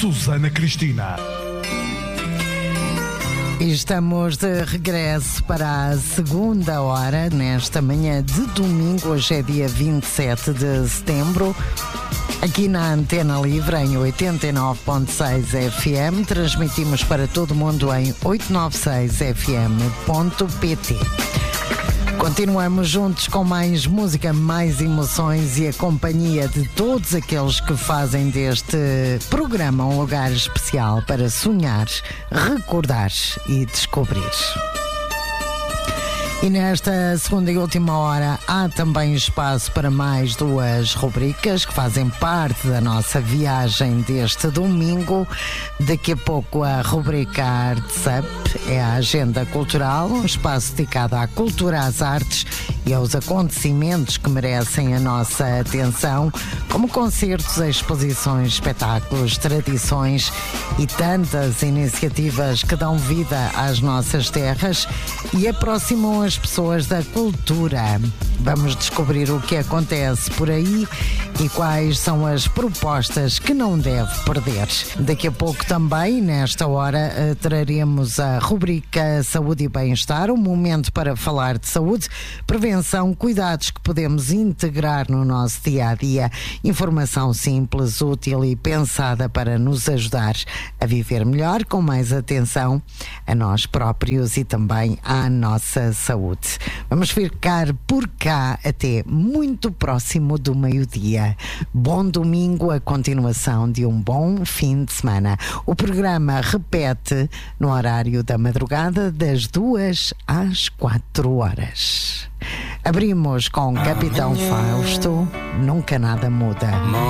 Susana Cristina. Estamos de regresso para a segunda hora, nesta manhã de domingo. Hoje é dia 27 de setembro. Aqui na Antena Livre, em 89.6 FM, transmitimos para todo o mundo em 896fm.pt. Continuamos juntos com mais música, mais emoções e a companhia de todos aqueles que fazem deste programa um lugar especial para sonhar, recordar e descobrir. E nesta segunda e última hora há também espaço para mais duas rubricas que fazem parte da nossa viagem deste domingo. Daqui a pouco a rubrica Arts Up é a agenda cultural, um espaço dedicado à cultura, às artes e aos acontecimentos que merecem a nossa atenção, como concertos, exposições, espetáculos, tradições e tantas iniciativas que dão vida às nossas terras e aproximam as pessoas da cultura. Vamos descobrir o que acontece por aí e quais são as propostas que não deve perder. Daqui a pouco também, nesta hora, traremos a rubrica Saúde e Bem-Estar, um momento para falar de saúde, prevenção, cuidados que podemos integrar no nosso dia-a-dia, informação simples, útil e pensada para nos ajudar a viver melhor, com mais atenção a nós próprios e também à nossa saúde. Vamos ficar por cá até muito próximo do meio-dia. Bom domingo, a continuação de um bom fim de semana. O programa repete no horário da madrugada, das 2 às 4 horas. Abrimos com Capitão Fausto, Nunca Nada Muda.